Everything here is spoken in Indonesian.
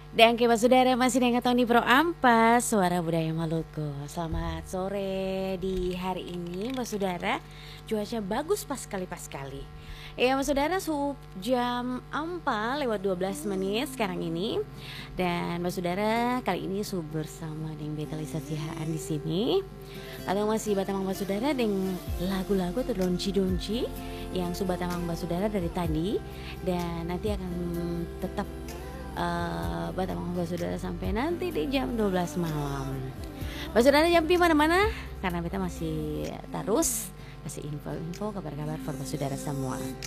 Dan Kema Saudara masih dengan Tony Pro Ampas, Suara Budaya Maluku. Selamat sore di hari ini Mbak Saudara. Cuaca bagus pas kali. Ya Mbak Saudara, jam 4 lewat 12 menit sekarang ini. Dan Mbak Saudara, kali ini bersama dengan Betalisa Sihaan di sini. Kalau masih batamang Mbak Saudara dengan lagu-lagu atau donci-donci yang batamang Mbak Saudara dari tadi. Dan nanti akan tetap batamang Mbak Saudara sampai nanti di jam 12 malam. Mbak Saudara jangan pilih mana-mana karena kita masih terus kasih info-info, kabar-kabar for Mbak Saudara semua.